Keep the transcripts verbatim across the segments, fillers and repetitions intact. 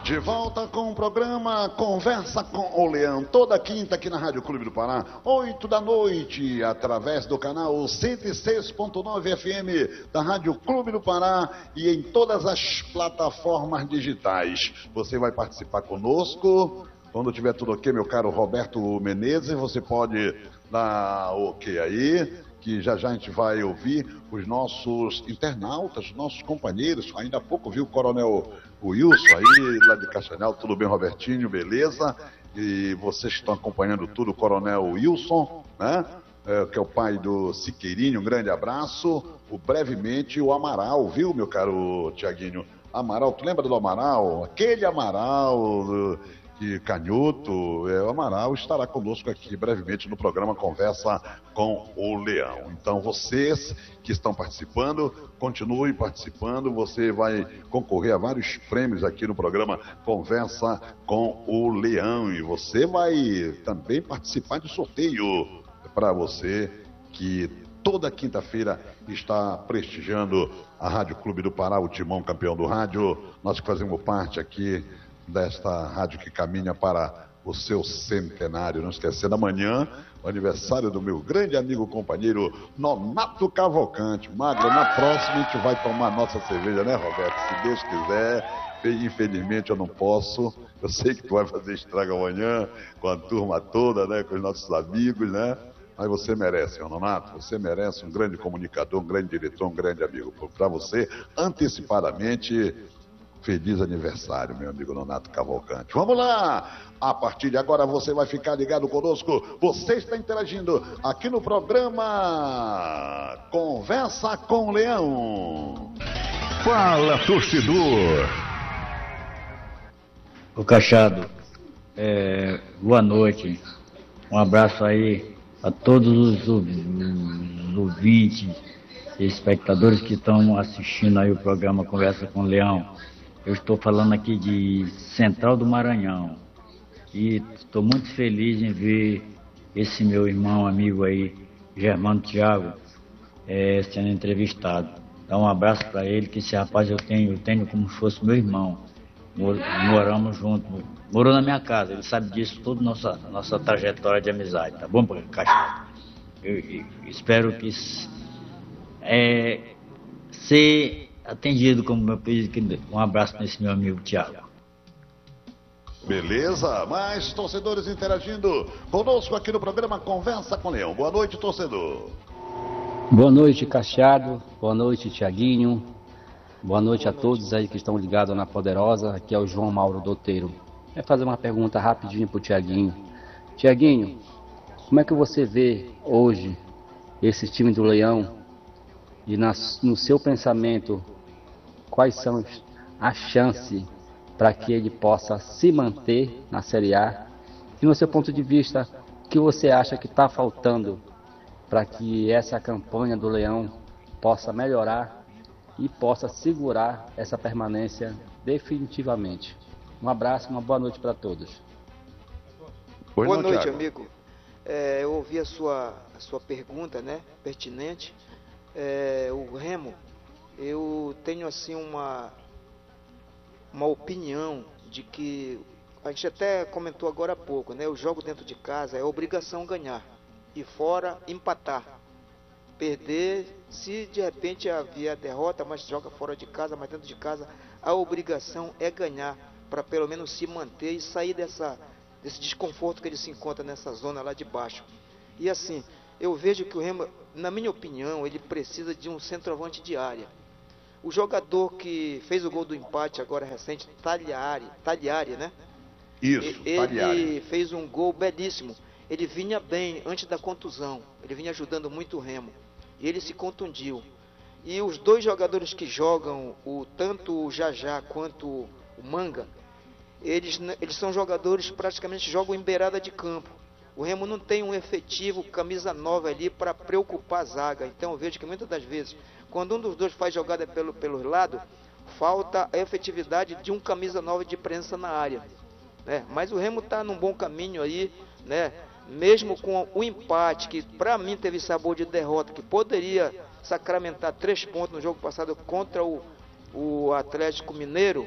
De volta com o programa Conversa com o Leão, toda quinta aqui na Rádio Clube do Pará, oito da noite, através do canal cento e seis ponto nove F M da Rádio Clube do Pará e em todas as plataformas digitais. Você vai participar conosco. Quando tiver tudo ok, meu caro Roberto Menezes, você pode dar ok aí, que já já a gente vai ouvir os nossos internautas, nossos companheiros. Ainda há pouco viu o Coronel Wilson aí, lá de Castanhal. Tudo bem, Robertinho? Beleza? E vocês que estão acompanhando tudo, o Coronel Wilson, né? É, que é o pai do Siqueirinho, um grande abraço. O brevemente o Amaral, viu, meu caro Tiaguinho? Amaral, tu lembra do Amaral? Aquele Amaral... Do... que canhoto, é, o Amaral estará conosco aqui brevemente no programa Conversa com o Leão. Então vocês que estão participando, continuem participando, você vai concorrer a vários prêmios aqui no programa Conversa com o Leão e você vai também participar de sorteio para você que toda quinta-feira está prestigiando a Rádio Clube do Pará, o Timão campeão do rádio. Nós que fazemos parte aqui desta rádio que caminha para o seu centenário. Não esquecendo, amanhã, o aniversário do meu grande amigo, companheiro Nonato Cavalcante. Magro, na próxima a gente vai tomar nossa cerveja, né, Roberto? Se Deus quiser. Infelizmente eu não posso. Eu sei que tu vai fazer estrago amanhã com a turma toda, né, com os nossos amigos, né? Mas você merece, Nonato, você merece um grande comunicador, um grande diretor, um grande amigo. Para você, antecipadamente, feliz aniversário, meu amigo Nonato Cavalcante. Vamos lá! A partir de agora você vai ficar ligado conosco. Você está interagindo aqui no programa Conversa com o Leão. Fala, torcedor! Ô Cachado, é, boa noite. Um abraço aí a todos os, os ouvintes e espectadores que estão assistindo aí o programa Conversa com o Leão. Eu estou falando aqui de Central do Maranhão e estou muito feliz em ver esse meu irmão, amigo aí, Germano Thiago, é, sendo entrevistado. Dá um abraço para ele, que esse rapaz eu tenho, eu tenho como se fosse meu irmão. Mor, moramos juntos, morou na minha casa, ele sabe disso, toda a nossa, nossa trajetória de amizade, tá bom, Cachorro? Eu, eu espero que é, ser atendido como meu pedido. Um abraço nesse meu amigo Thiago. Beleza, mais torcedores interagindo conosco aqui no programa Conversa com o Leão. Boa noite, torcedor. Boa noite, Cachado. Boa noite, Tiaguinho. Boa noite a todos aí que estão ligados na Poderosa. Aqui é o João Mauro Doteiro. Quero fazer uma pergunta rapidinho pro Tiaguinho. Tiaguinho, como é que você vê hoje esse time do Leão e na, no seu pensamento, quais são as chances para que ele possa se manter na Série A? E no seu ponto de vista, o que você acha que está faltando para que essa campanha do Leão possa melhorar e possa segurar essa permanência definitivamente? Um abraço, uma boa noite para todos. Boa, boa noite, Thiago. Amigo. É, eu ouvi a sua, a sua pergunta, né, pertinente. É, o Remo, eu tenho assim uma, uma opinião de que, a gente até comentou agora há pouco, né? O jogo dentro de casa é obrigação ganhar e fora empatar. Perder, se de repente havia derrota, mas joga fora de casa, mas dentro de casa, a obrigação é ganhar para pelo menos se manter e sair dessa, desse desconforto que ele se encontra nessa zona lá de baixo. E assim, eu vejo que o Remo, na minha opinião, ele precisa de um centroavante de área. O jogador que fez o gol do empate agora recente, Tagliari, Tagliari, né? Isso, ele Tagliari. fez um gol belíssimo. Ele vinha bem antes da contusão. Ele vinha ajudando muito o Remo. E ele se contundiu. E os dois jogadores que jogam, o, tanto o Jajá quanto o Manga, eles, eles são jogadores que praticamente jogam em beirada de campo. O Remo não tem um efetivo camisa nove ali para preocupar a zaga. Então eu vejo que muitas das vezes, quando um dos dois faz jogada pelo, pelo lado, falta a efetividade de um camisa nove de presença na área, né? Mas o Remo está num bom caminho aí, né? Mesmo com o empate, que para mim teve sabor de derrota, que poderia sacramentar três pontos no jogo passado contra o, o Atlético Mineiro,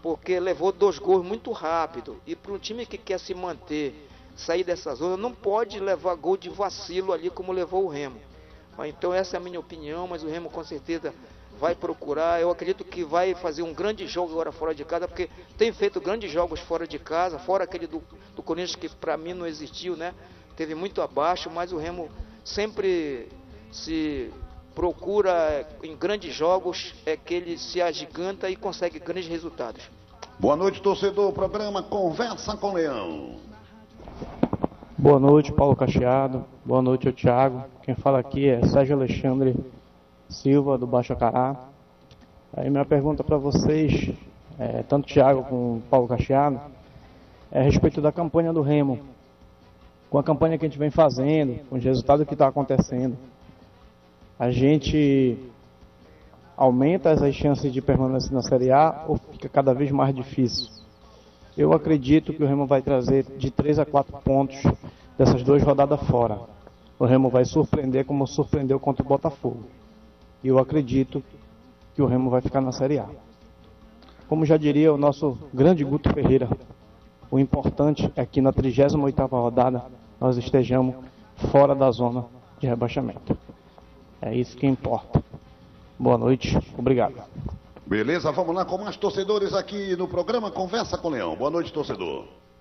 porque levou dois gols muito rápido. E para um time que quer se manter, sair dessa zona, não pode levar gol de vacilo ali como levou o Remo. Então essa é a minha opinião, mas o Remo com certeza vai procurar. Eu acredito que vai fazer um grande jogo agora fora de casa, porque tem feito grandes jogos fora de casa, fora aquele do, do Corinthians que para mim não existiu, né? Teve muito abaixo, mas o Remo sempre se procura em grandes jogos, é que ele se agiganta e consegue grandes resultados. Boa noite, torcedor. Programa Conversa com Leão. Boa noite, Paulo Cacheado. Boa noite, ao Thiago. Quem fala aqui é Sérgio Alexandre Silva, do Baixo Acará. Aí minha pergunta para vocês, é, tanto o Thiago como o Paulo Cacheado, é a respeito da campanha do Remo. Com a campanha que a gente vem fazendo, com os resultados que está acontecendo, a gente aumenta as chances de permanência na Série A ou fica cada vez mais difícil? Eu acredito que o Remo vai trazer de três a quatro pontos dessas duas rodadas fora. O Remo vai surpreender como surpreendeu contra o Botafogo. E eu acredito que o Remo vai ficar na Série A. Como já diria o nosso grande Guto Ferreira, o importante é que na trigésima oitava rodada nós estejamos fora da zona de rebaixamento. É isso que importa. Boa noite, obrigado. Beleza, vamos lá com mais torcedores aqui no programa Conversa com Leão. Boa noite, torcedor.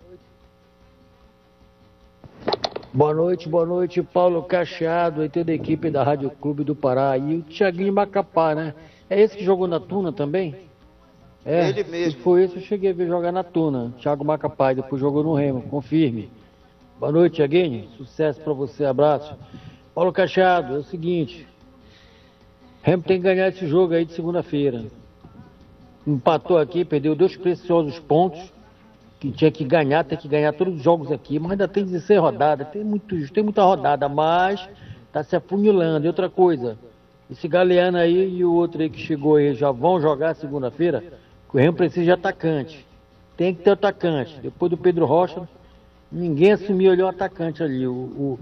Boa noite, boa noite, Paulo Cacheado e toda a equipe da Rádio Clube do Pará. E o Thiaguinho Macapá, né? É esse que jogou na Tuna também? É, ele mesmo. Se foi esse, eu cheguei a ver jogar na Tuna. Thiago Macapá, e depois jogou no Remo, confirme. Boa noite, Thiaguinho. Sucesso pra você, abraço. Paulo Cacheado, é o seguinte. Remo tem que ganhar esse jogo aí de segunda-feira. Empatou aqui, perdeu dois preciosos pontos, que tinha que ganhar, tem que ganhar todos os jogos aqui, mas ainda tem dezesseis rodadas, tem, muito, tem muita rodada, mas tá se afunilando. E outra coisa, esse Galeano aí e o outro aí que chegou aí já vão jogar segunda-feira, que o Remo precisa de atacante. Tem que ter atacante. Depois do Pedro Rocha, ninguém assumiu ali o atacante ali. O, o,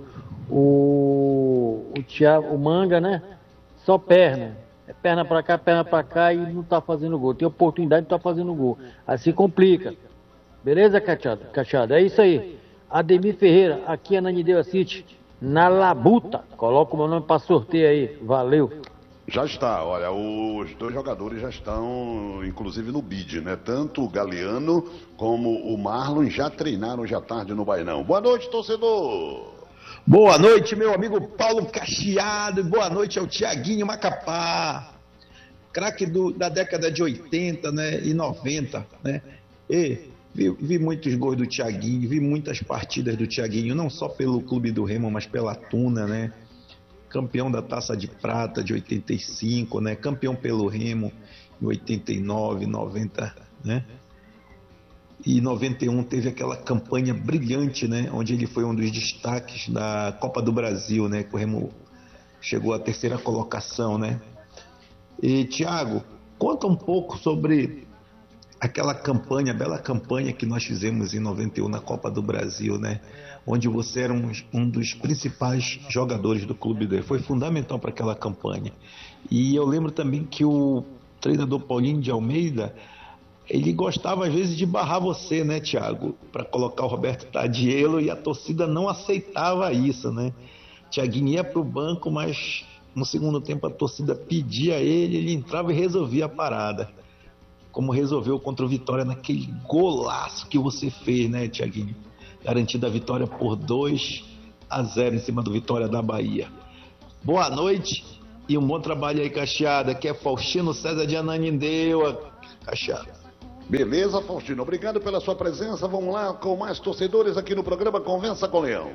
o, o, Thiago, o Manga, né? Só perna. É perna pra cá, perna pra cá e não tá fazendo gol. Tem oportunidade de não tá fazendo gol. Assim complica. Beleza, Cacheado? Cacheado, é isso aí. Ademir Ferreira, aqui é na Nideu City, na Labuta. Coloca o meu nome pra sorteio aí. Valeu. Já está, olha, os dois jogadores já estão, inclusive, no bid, né? Tanto o Galeano como o Marlon já treinaram já tarde no Bainão. Boa noite, torcedor! Boa noite, meu amigo Paulo Cacheado, boa noite ao Thiaguinho Macapá, craque da década de oitenta, né, e noventa, né? E vi, vi muitos gols do Thiaguinho, vi muitas partidas do Thiaguinho, não só pelo Clube do Remo, mas pela Tuna, né? Campeão da Taça de Prata de oitenta e cinco, né? Campeão pelo Remo em oitenta e nove, noventa, né? E em noventa e um teve aquela campanha brilhante, né? Onde ele foi um dos destaques da Copa do Brasil, né? Que o Remo chegou à terceira colocação, né? E, Thiago, conta um pouco sobre aquela campanha, bela campanha que nós fizemos em noventa e um na Copa do Brasil, né? Onde você era um, um dos principais jogadores do clube dele. Foi fundamental para aquela campanha. E eu lembro também que o treinador Paulinho de Almeida, ele gostava às vezes de barrar você, né, Thiago? Para colocar o Roberto Tadiello, e a torcida não aceitava isso, né? Thiaguinho ia para o banco, mas no segundo tempo a torcida pedia a ele, ele entrava e resolvia a parada. Como resolveu contra o Vitória naquele golaço que você fez, né, Thiaguinho? Garantida a vitória por dois a zero em cima do Vitória da Bahia. Boa noite e um bom trabalho aí, Cacheada. Aqui é Faustino César de Ananindeua, Cacheada. Beleza, Faustino, obrigado pela sua presença. Vamos lá com mais torcedores aqui no programa Conversa com Leão.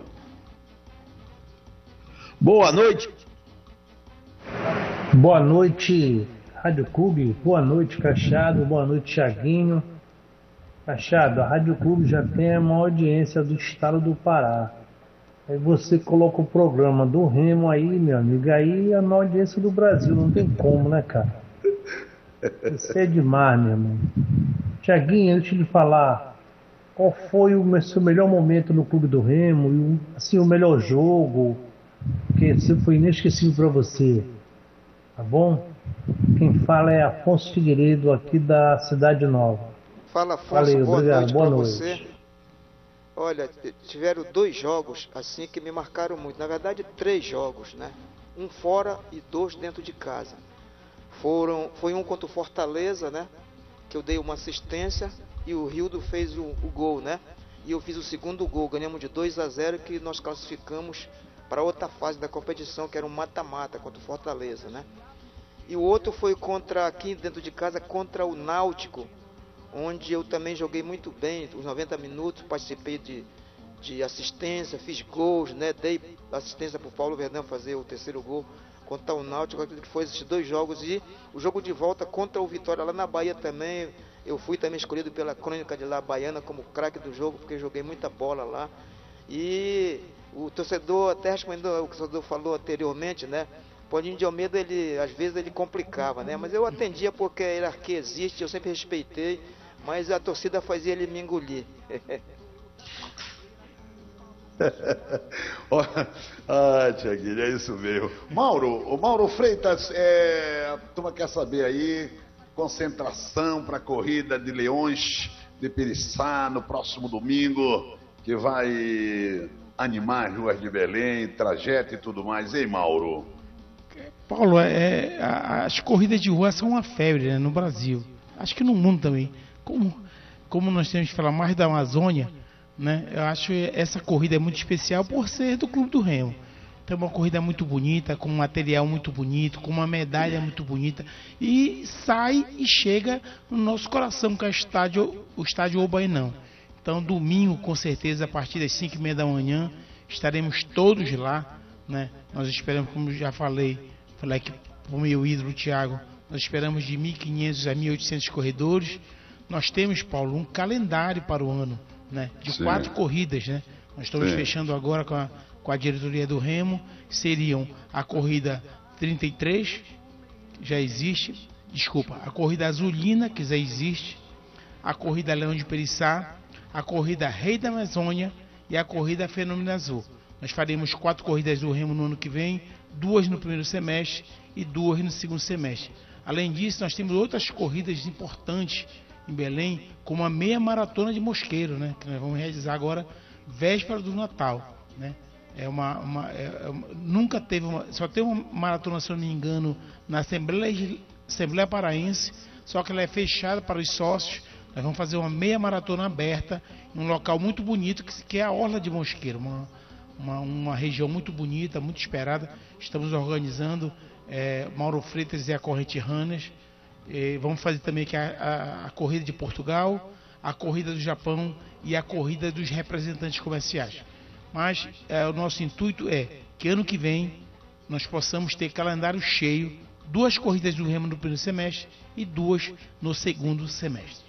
Boa noite. Boa noite, Rádio Clube. Boa noite, Cacheado. Boa noite, Thiaguinho. Cacheado, a Rádio Clube já tem a maior audiência do estado do Pará. Aí você coloca o programa do Remo aí, meu amigo, aí é a maior audiência do Brasil. Não tem como, né, cara? Isso é demais, meu irmão. Thiaguinho, antes de falar, qual foi o seu melhor momento no Clube do Remo? E, assim, o melhor jogo que foi inesquecível para você? Tá bom? Quem fala é Afonso Figueiredo, aqui da Cidade Nova. fala Afonso, Valeu, boa obrigado, noite boa para noite. você. Olha, tiveram dois jogos assim que me marcaram muito. Na verdade, três jogos, né? Um fora e dois dentro de casa. Foram, foi um contra o Fortaleza, né? Que eu dei uma assistência e o Rildo fez o, o gol, né? E eu fiz o segundo gol. Ganhamos de dois a zero, que nós classificamos para outra fase da competição, que era um mata-mata contra o Fortaleza, né? E o outro foi contra, aqui dentro de casa, contra o Náutico, onde eu também joguei muito bem, os noventa minutos, participei de, de assistência, fiz gols, né? Dei assistência para o Paulo Verdão fazer o terceiro gol contra o Náutico, que foi esses dois jogos. E o jogo de volta contra o Vitória lá na Bahia também, eu fui também escolhido pela Crônica de lá Baiana como craque do jogo, porque joguei muita bola lá. E o torcedor, até respondendo o que o torcedor falou anteriormente, né? Paulinho de Almeida, ele, às vezes ele complicava, né? Mas eu atendia porque a hierarquia existe, eu sempre respeitei, mas a torcida fazia ele me engolir. Ah, Tiaguinho, é isso mesmo. Mauro, o Mauro Freitas, é, a turma quer saber aí, concentração para a corrida de Leões de Periçá no próximo domingo, que vai animar as ruas de Belém, trajeto e tudo mais. Ei, Mauro? Paulo, é, as corridas de rua são uma febre, né, no Brasil. Acho que no mundo também. Como, como nós temos que falar mais da Amazônia, né, eu acho que essa corrida é muito especial por ser do Clube do Remo. Então é uma corrida muito bonita, com um material muito bonito, com uma medalha muito bonita. E sai e chega no nosso coração, que é o estádio, o estádio Obainão. Então domingo, com certeza, a partir das cinco e meia da manhã, estaremos todos lá, né? Nós esperamos, como já falei, falei aqui para o meu ídolo, Thiago, nós esperamos de mil e quinhentos a mil e oitocentos corredores. Nós temos, Paulo, um calendário para o ano, né? De Sim. quatro corridas, né? Nós estamos Sim. fechando agora com a, com a diretoria do Remo. Seriam a corrida trinta e três, já existe, desculpa, a corrida Azulina, que já existe, a corrida Leão de Periçá, a corrida Rei da Amazônia e a corrida Fenômeno Azul. Nós faremos quatro corridas do Remo no ano que vem, duas no primeiro semestre e duas no segundo semestre. Além disso, nós temos outras corridas importantes em Belém, como a meia maratona de Mosqueiro, né? Que nós vamos realizar agora, véspera do Natal, né? É uma, uma, é, é uma, nunca teve uma, só tem uma maratona, se eu não me engano, na Assembleia, Assembleia Paraense, só que ela é fechada para os sócios. Nós vamos fazer uma meia maratona aberta em um local muito bonito, que, que é a Orla de Mosqueiro, uma, uma, uma região muito bonita, muito esperada. Estamos organizando, é, Mauro Freitas e a Corrente Runners. É, vamos fazer também aqui a, a, a corrida de Portugal, a corrida do Japão e a corrida dos representantes comerciais. Mas é, o nosso intuito é que ano que vem nós possamos ter calendário cheio, duas corridas do Remo no primeiro semestre e duas no segundo semestre.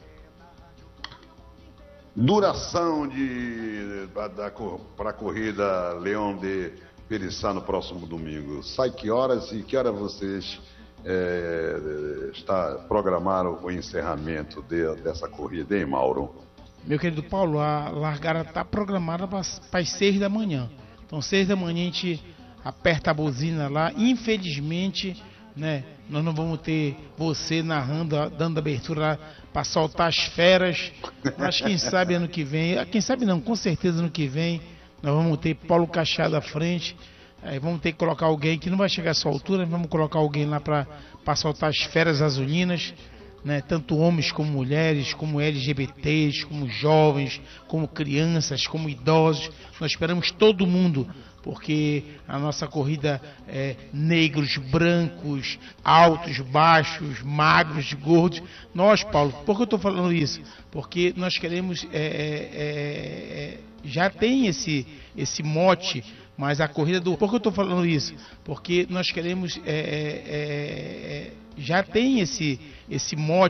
Duração de, para a corrida Leão de Periçá no próximo domingo. Sai que horas e que hora vocês é, está, programaram o encerramento de, dessa corrida, hein, Mauro? Meu querido Paulo, a largada está programada para as seis da manhã. Então, seis da manhã a gente aperta a buzina lá. Infelizmente, né, nós não vamos ter você narrando, dando abertura lá para soltar as feras. Mas quem sabe ano que vem, quem sabe não, com certeza ano que vem, nós vamos ter Paulo Cachado à frente. Aí vamos ter que colocar alguém que não vai chegar a essa altura, vamos colocar alguém lá para soltar as feras azulinas. Né, tanto homens como mulheres, como L G B Ts, como jovens, como crianças, como idosos. Nós esperamos todo mundo, porque a nossa corrida é negros, brancos, altos, baixos, magros, gordos. Nós, Paulo, por que eu estou falando isso? Porque nós queremos, é, é, é, já tem esse, esse mote, mas a corrida do... Por que eu estou falando isso? Porque nós queremos, é, é, é, já tem esse, esse mote,